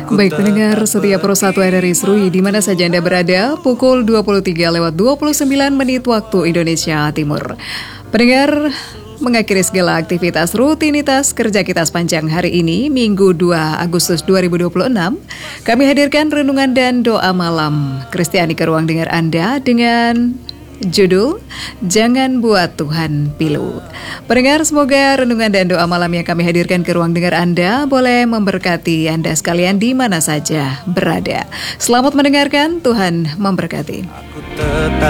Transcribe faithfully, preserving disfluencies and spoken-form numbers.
Baik pendengar setiap Persatu R R I Serui di mana saja Anda berada, pukul dua puluh tiga lewat dua puluh sembilan menit waktu Indonesia Timur. Pendengar, mengakhiri segala aktivitas rutinitas kerja kita sepanjang hari ini, Minggu dua Agustus dua ribu dua puluh enam, kami hadirkan renungan dan doa malam Kristiani ke ruang dengar Anda dengan judul Jangan Buat Tuhan Pilu. Pendengar, semoga renungan dan doa malam yang kami hadirkan ke ruang dengar Anda boleh memberkati Anda sekalian di mana saja berada. Selamat mendengarkan, Tuhan memberkati.